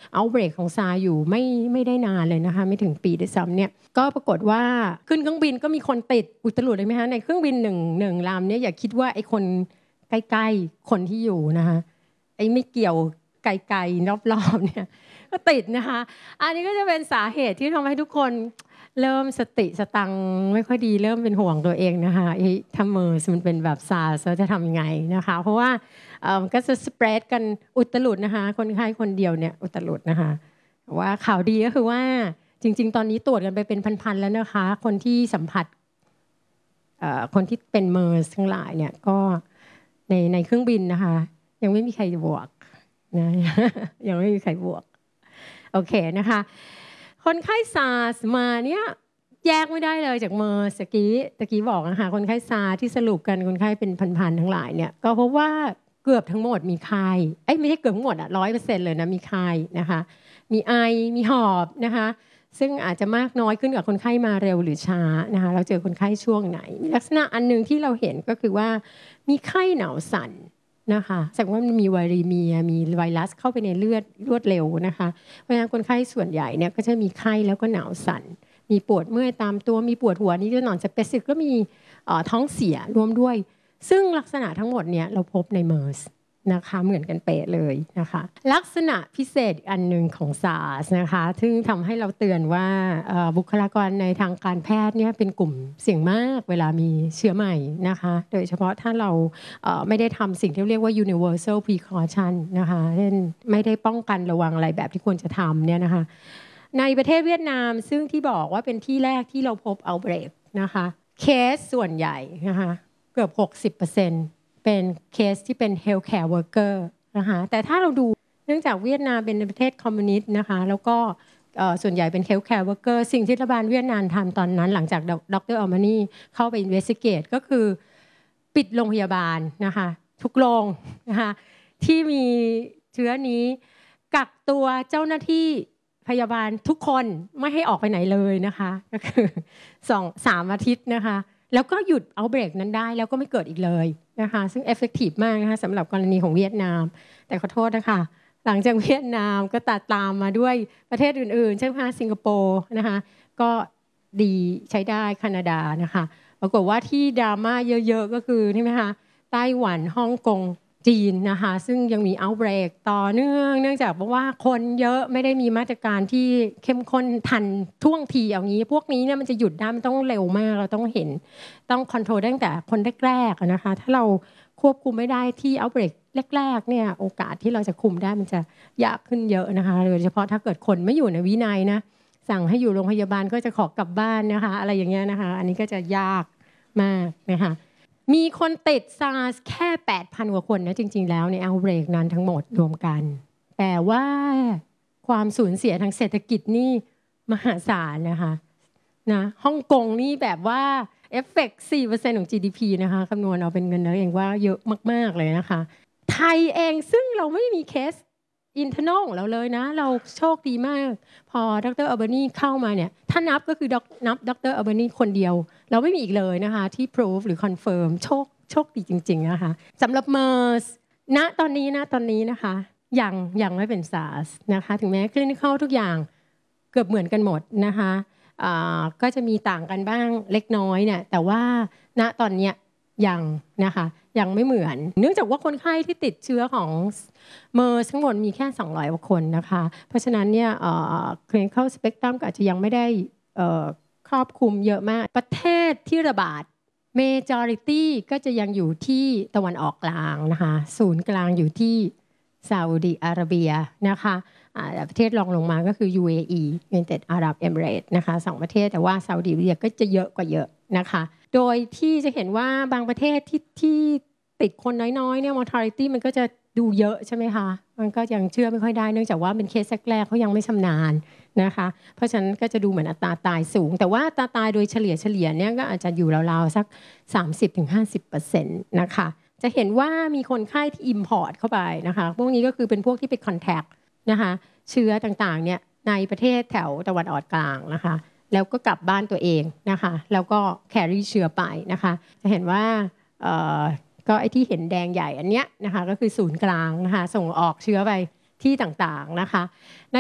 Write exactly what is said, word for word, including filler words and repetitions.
เอาเบรกของซาอยู่ไม่ไม่ได้นานเลยนะคะไม่ถึงปีด้วยซ้ำเนี่ยก็ปรากฏว่าขึ้นเครื่องบินก็มีคนติดอุตลุดเลยไหมคะในเครื่องบินหนึ่งหนึ่งลำเนี่ยอย่าคิดว่าไอ้คนใกล้ๆคนที่อยู่นะคะไอ้ไม่เกี่ยวไกลๆรอบๆเนี่ยก็ติดนะคะอันนี้ก็จะเป็นสาเหตุที่ทำให้ทุกคนเริ่มสติสตังไม่ค่อยดีเริ่มเป็นห่วงตัวเองนะคะไอ้ถ้าเมอร์สมันเป็นแบบซาร์สจะทำยังไงนะคะเพราะว่ามันก็จะสเปรดกันอุตลุดนะคะคนไข้คนเดียวเนี่ยอุตลุดนะคะว่าข่าวดีก็คือว่าจริงๆตอนนี้ตรวจกันไปเป็นพันๆแล้วนะคะคนที่สัมผัสคนที่เป็นเมอร์สทั้งหลายเนี่ยก็ในในเครื่องบินนะคะยังไม่มีใครบวกนะยังไม่มีใครบวกโอเคนะคะคนไข้ซาร์สมาเนี่ยแยกไม่ได้เลยจากเมอร์สตะกี้ตะกี้บอกนะคะคนไข้ซาร์ที่สรุปกันคนไข้เป็นพันๆทั้งหลายเนี่ยก็เพราะว่าเกือบทั้งหมดมีไข้ไอ้ไม่ใช่เกือบทั้งหมดอ่ะร้อยเปอร์เซ็นต์เลยนะมีไข้นะคะมีไอมีหอบนะคะซึ่งอาจจะมากน้อยขึ้นกับคนไข้มาเร็วหรือช้านะคะเราเจอคนไข้ช่วงไหนมีลักษณะอันนึงที่เราเห็นก็คือว่ามีไข้หนาวสั่นนะคะแสดงว่ามันมีไวรัสมีมีไวรัสเข้าไปในเลือดรวดเร็วนะคะเพราะฉะนั้นคนไข้ส่วนใหญ่เนี่ยก็จะมีไข้แล้วก็หนาวสั่นมีปวดเมื่อยตามตัวมีปวดหัวนี่จะนอนสเปซิฟิกก็มีท้องเสียรวมด้วยซึ่งลักษณะทั้งหมดเนี่ยเราพบในเมอร์สนะคะเหมือนกันเป๊ะเลยนะคะลักษณะพิเศษอันหนึ่งของซาร์สนะคะซึ่งทำให้เราเตือนว่าบุคลากรในทางการแพทย์เนี่ยเป็นกลุ่มเสี่ยงมากเวลามีเชื้อใหม่นะคะโดยเฉพาะถ้าเราไม่ได้ทำสิ่งที่เรียกว่า universal precaution นะคะเช่นไม่ได้ป้องกันระวังอะไรแบบที่ควรจะทำเนี่ยนะคะในประเทศเวียดนามซึ่งที่บอกว่าเป็นที่แรกที่เราพบ outbreak นะคะเคสส่วนใหญ่นะคะเกือบ หกสิบเปอร์เซ็นต์เป็นเคสที่เป็น healthcare worker นะคะแต่ถ้าเราดูเนื่องจากเวียดนามเป็นประเทศคอมมิวนิสต์นะคะแล้วก็ส่วนใหญ่เป็น healthcare worker สิ่งที่รัฐบาลเวียดนามทำตอนนั้นหลังจากดรอัลมานีเข้าไป investigate ก็คือปิดโรงพยาบาลนะคะทุกโรงนะคะที่มีเชื้อนี้กักตัวเจ้าหน้าที่พยาบาลทุกคนไม่ให้ออกไปไหนเลยนะคะก็คือสองสามอาทิตย์นะคะแล้วก็หยุดเอาเบรกนั้นได้แล้วก็ไม่เกิดอีกเลยนะคะซึ่ง effective มากนะคะสำหรับกรณีของเวียดนามแต่ขอโทษนะคะหลังจากเวียดนามก็ตัดตามมาด้วยประเทศอื่นๆเช่นสิงคโปร์นะคะก็ดีใช้ได้แคนาดานะคะปรากฏว่าที่ดราม่าเยอะๆก็คือใช่ไหมคะไต้หวันฮ่องกงจีนนะคะซึ่งยังมี outbreak ต่อเนื่องเนื่องจากว่าคนเยอะไม่ได้มีมาตรการที่เข้มข้นทันท่วงทีอย่างนี้พวกนี้เนี่ยมันจะหยุดได้มันต้องเร็วมากเราต้องเห็นต้องคอนโทรลตั้งแต่คนแรกๆนะคะถ้าเราควบคุมไม่ได้ที่ outbreak แรกๆเนี่ยโอกาสที่เราจะคุมได้มันจะยากขึ้นเยอะนะคะโดยเฉพาะถ้าเกิดคนไม่อยู่ในวินัยนะสั่งให้อยู่โรงพยาบาลก็จะขอกลับบ้านนะคะอะไรอย่างเงี้ยนะคะอันนี้ก็จะยากมากนะคะมีคนติดซาร์สแค่ แปดพัน กว่าคนนะจริงๆแล้วในเอาท์เบรกนั้นทั้งหมดรวมกันแต่ว่าความสูญเสียทางเศรษฐกิจนี่มหาศาลนะคะนะฮ่องกงนี่แบบว่าเอฟเฟกต์ สี่เปอร์เซ็นต์ ของ จี ดี พี นะคะคำนวณเอาเป็นเงินแล้วเองว่าเยอะมากๆเลยนะคะไทยเองซึ่งเราไม่มีเคสอินเทอร์นอลเราเลยนะเราโชคดีมากพอดรอัลเบอร์นีเข้ามาเนี่ยถ้านับก็คือนับดรอัลเบอร์นีคนเดียวเราไม่มีอีกเลยนะคะที่ prove หรือ confirm โชคโชคดีจริงๆนะคะสำหรับเมอร์สณตอนนี้นะตอนนี้นะคะยังยังไม่เป็นซาร์สนะคะถึงแม้คลินิคอลทุกอย่างเกือบเหมือนกันหมดนะคะก็จะมีต่างกันบ้างเล็กน้อยเนี่ยแต่ว่าณตอนนี้ยังนะคะยังไม่เหมือนเนื่องจากว่าคนไข้ที่ติดเชื้อของเมอร์สทั้งหมดมีแค่สองร้อยกว่าคนนะคะเพราะฉะนั้นเนี่ย clinical spectrum ก็อาจจะยังไม่ได้ครอบคลุมเยอะมากประเทศที่ระบาด majority ก็จะยังอยู่ที่ตะวันออกกลางนะคะศูนย์กลางอยู่ที่ซาอุดิอาระเบียนะคะประเทศรองลงมาก็คือ ยู เอ อี United Arab Emirates นะคะสองประเทศแต่ว่าซาอุดิอาระเบียก็จะเยอะกว่าเยอะนะคะโดยที่จะเห็นว่าบางประเทศที่ที่ติดคนน้อยๆเนี่ย mortality มันก็จะดูเยอะใช่ไหมคะมันก็ยังเชื่อไม่ค่อยได้เนื่องจากว่าเป็นเคสแรกๆเขายังไม่ชำนาญนะคะเพราะฉะนั้นก็จะดูเหมือนอัตราตายสูงแต่ว่าอัตราตายโดยเฉลี่ยเฉลี่ยเนี่ยก็อาจจะอยู่ราวๆสัก สามสิบถึงห้าสิบเปอร์เซ็นต์ นะคะจะเห็นว่ามีคนไข้ที่ import เข้าไปนะคะพวกนี้ก็คือเป็นพวกที่ไป contact นะคะเชื้อต่างๆเนี่ยในประเทศแถวตะวันออกกลางนะคะแล้วก็กลับบ้านตัวเองนะคะแล้วก็แครี่เชื้อไปนะคะจะเห็นว่าก็ไอ้ที่เห็นแดงใหญ่อันเนี้ยนะคะก็คือศูนย์กลางนะคะส่งออกเชื้อไปที่ต่างๆนะคะ